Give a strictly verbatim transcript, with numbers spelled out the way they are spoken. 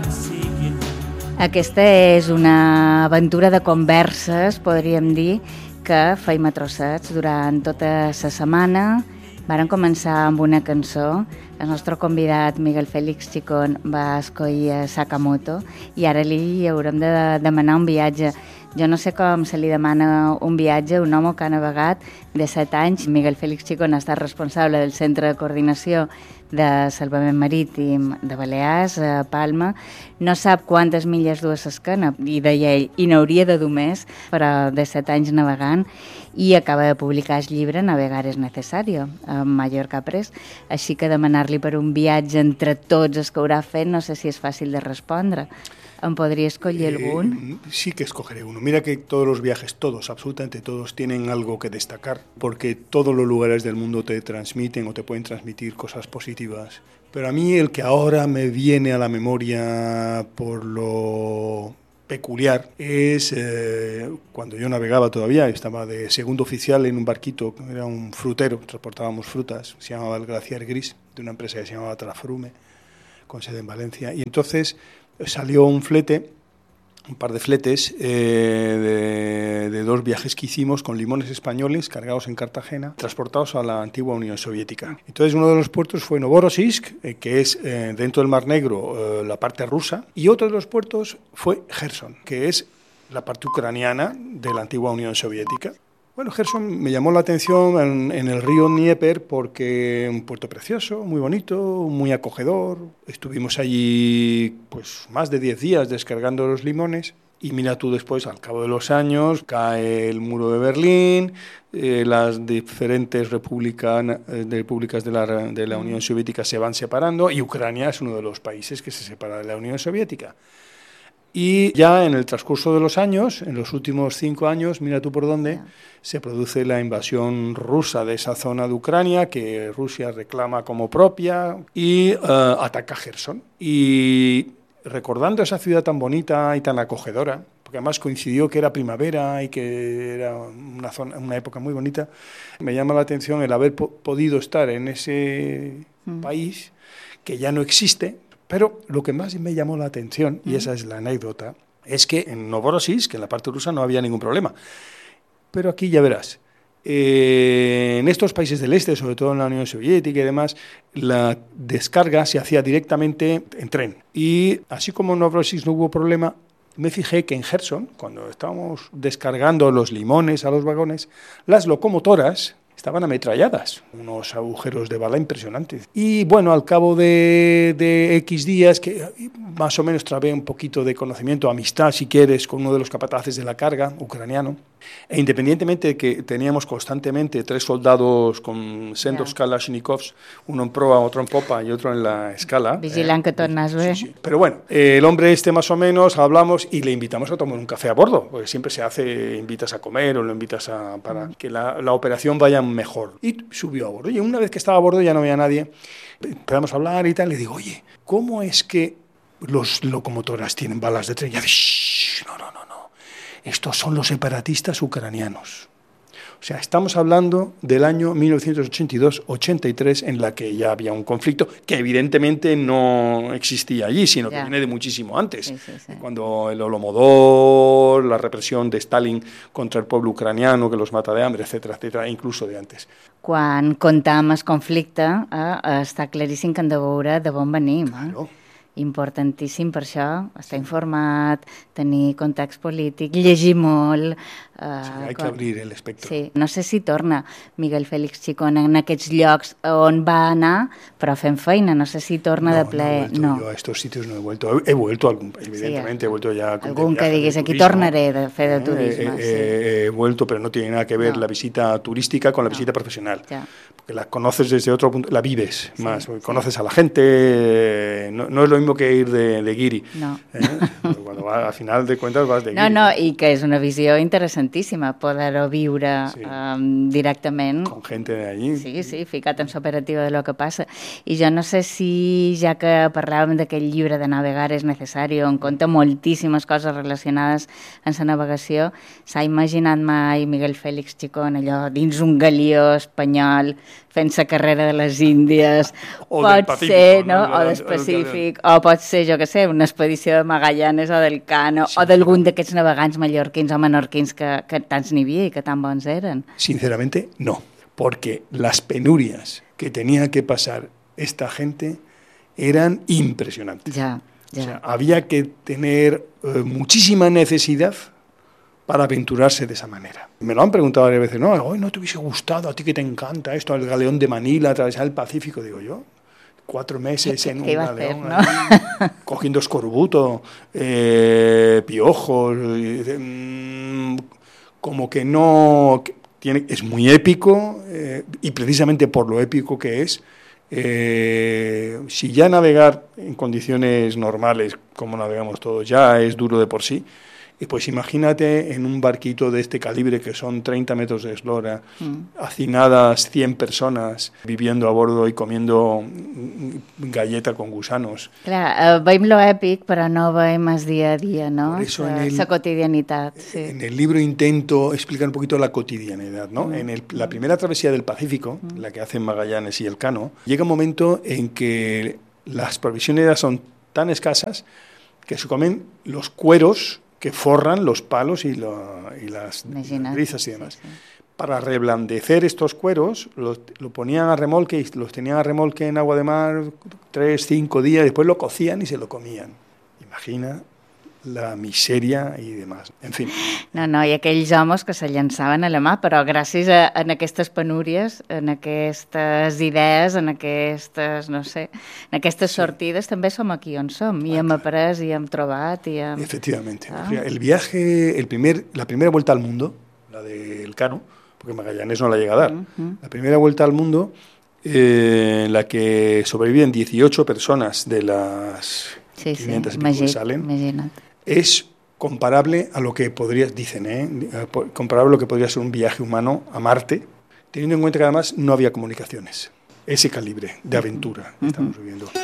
Aquesta és una aventura de converses, podríem dir, que feim a trossets durant tota la setmana. Varen començar amb una cançó. El nostre convidat, Miguel Félix Chicón, va escollir Sakamoto i ara li haurem de demanar un viatge. Jo no sé com se li demana un viatge a un home que ha navegat de set anys. Miguel Félix Chicón ha estat responsable del Centre de Coordinació de Salvament Marítim de Balears, a Palma. No sap quantes milles du a l'esquena, i deia ell, i n'hauria de dur més, però de set anys navegant, i acaba de publicar el llibre Navegar és necesario, a Mallorca Press. Així que demanar-li per un viatge entre tots els que haurà fet, no sé si és fàcil de respondre. ¿Em podría escoger algún? Eh, sí que escogeré uno. Mira que todos los viajes, todos, absolutamente todos, tienen algo que destacar, porque todos los lugares del mundo te transmiten o te pueden transmitir cosas positivas. Pero a mí el que ahora me viene a la memoria por lo peculiar es eh, cuando yo navegaba todavía, estaba de segundo oficial en un barquito, era un frutero, transportábamos frutas, se llamaba el Glaciar Gris, de una empresa que se llamaba Trafrume, con sede en Valencia, y entonces salió un flete, un par de fletes eh, de, de dos viajes que hicimos con limones españoles cargados en Cartagena, transportados a la antigua Unión Soviética. Entonces uno de los puertos fue Novorossiysk, eh, que es eh, dentro del Mar Negro eh, la parte rusa, y otro de los puertos fue Gerson, que es la parte ucraniana de la antigua Unión Soviética. Bueno, Gerson me llamó la atención en, en el río Dnieper porque un puerto precioso, muy bonito, muy acogedor. Estuvimos allí pues más de diez días descargando los limones y mira tú después, al cabo de los años, cae el muro de Berlín, eh, las diferentes república, eh, repúblicas de la, de la Unión Soviética se van separando y Ucrania es uno de los países que se separa de la Unión Soviética. Y ya en el transcurso de los años, en los últimos cinco años, mira tú por dónde, yeah. se produce la invasión rusa de esa zona de Ucrania, que Rusia reclama como propia, y uh, ataca Gerson. Y recordando esa ciudad tan bonita y tan acogedora, porque además coincidió que era primavera y que era una, zona, una época muy bonita, me llama la atención el haber po- podido estar en ese mm. país que ya no existe. Pero lo que más me llamó la atención, y esa es la anécdota, es que en Novorossiysk, que en la parte rusa, no había ningún problema. Pero aquí ya verás, eh, en estos países del este, sobre todo en la Unión Soviética y demás, la descarga se hacía directamente en tren. Y así como en Novorossiysk no hubo problema, me fijé que en Gerson, cuando estábamos descargando los limones a los vagones, las locomotoras estaban ametralladas, unos agujeros de bala impresionantes. Y bueno, al cabo de, de X días, que más o menos trabé un poquito de conocimiento, amistad, si quieres, con uno de los capataces de la carga, ucraniano, e independientemente de que teníamos constantemente tres soldados con sendos yeah. Kalashnikovs, uno en proa, otro en popa y otro en la escala. Vigilan eh, que tornas bé. Sí, sí. Pero bueno, eh, el hombre este más o menos, hablamos y le invitamos a tomar un café a bordo, porque siempre se hace, invitas a comer o lo invitas a, para mm. que la, la operación vaya mejor. Y subió a bordo. Y una vez que estaba a bordo ya no había nadie. Empezamos a hablar y tal. Le digo, oye, ¿cómo es que los locomotoras tienen balas de tren? Y ya, shh, no, no, no, no. Estos son los separatistas ucranianos. O sea, estamos hablando del año mil novecientos ochenta y dos ochenta y tres, en la que ya había un conflicto que evidentemente no existía allí, sino ya. que viene de muchísimo antes. Sí, sí, sí. Cuando el Holodomor, la represión de Stalin contra el pueblo ucraniano, que los mata de hambre, etcétera, etcétera, incluso de antes. Quan comptam el conflicte, eh, està claríssim que hem de veure de on venim. Eh? Claro. Importantíssim per això, estar informat, tenir context polític, llegir molt. Eh, sí, hay que abrir el espectro. Sí. No sé si torna Miguel Félix Chicón en aquests llocs on va anar, però fent feina, no sé si torna no, de ple. No, no. Yo a estos sitios no he vuelto. He, he vuelto, algún, evidentemente, sí, he vuelto ya. Algún que digues, aquí tornaré de fer de turisme. Eh, eh, sí. He vuelto, pero no tiene nada que ver no. la visita turística con la no. visita profesional. Ya. Porque la conoces desde otro punto, la vives sí, más, sí. conoces a la gente, no, no es lo mismo que ir de, de guiri. No. ¿eh? Cuando va, al final de cuentas vas de no, guiri. No, no, i que és una visió interessantíssima, poder-ho viure sí. um, directament. Con gente de allí. Sí, sí, ficat en l'operativa de lo que passa. I jo no sé si, ja que parlàvem d'aquell llibre de Navegar és necessari, on conta moltíssimes coses relacionades amb la navegació, s'ha imaginat mai Miguel Félix Chicón allò dins un galió espanyol fent la carrera de les Índies, o pot Pacífico, ser, no? no? O del Pacífic, o o pot ser, jo què sé, una expedició de Magallanes o del Cano, sí, o d'algun d'aquests navegants mallorquins o menorquins que, que tants n'hi havia i que tan bons eren. Sinceramente, no, porque las penurias que tenía que pasar esta gente eran impresionantes. Ya, ya. O sea, había que tener eh, muchísima necesidad para aventurarse de esa manera. Me lo han preguntado varias veces, no, hoy no te hubiese gustado, a ti que te encanta esto, el galeón de Manila, atravesar el Pacífico, digo yo, cuatro meses en un galeón, ¿no? Ahí, cogiendo escorbuto, eh, piojos, eh, como que no, que tiene, es muy épico, eh, y precisamente por lo épico que es, eh, si ya navegar en condiciones normales, como navegamos todos, ya es duro de por sí, y pues imagínate en un barquito de este calibre que son treinta metros de eslora, mm. hacinadas cien personas viviendo a bordo y comiendo galleta con gusanos. Clar, eh, veiem lo èpic, però no veiem el dia a dia, ¿no? Esa cotidianitat. Sí. En el libro intento explicar un poquito la cotidianidad, ¿no? Mm. En el, la primera travesía del Pacífico, mm. la que hacen Magallanes y Elcano, llega un momento en que las provisiones son tan escasas que se comen los cueros que forran los palos y, lo, y las brizas y demás. Sí, sí. Para reblandecer estos cueros, los, lo ponían a remolque y los tenían a remolque en agua de mar tres, cinco días, después lo cocían y se lo comían. Imagina la miseria i demás. En fi. No, no, i aquells homes que se llançaven a la mà, però gràcies a, a aquestes penúries, en aquestes idees, en aquestes, no sé, en aquestes sortides, també som aquí on som, i hem après, i hem trobat, i hem... Efectivamente. Ah. El viaje, el primer, la primera vuelta al mundo, la del Cano, porque Magallanes no la llega a dar, uh-huh. la primera vuelta al mundo, eh, en la que sobreviven dieciocho personas de las sí, quinientas sí. y pico Imagin, que salen, imagina't. Es comparable a lo que podría, dicen, ¿eh? comparable a lo que podría ser un viaje humano a Marte, teniendo en cuenta que además no había comunicaciones. Ese calibre de aventura que estamos viviendo.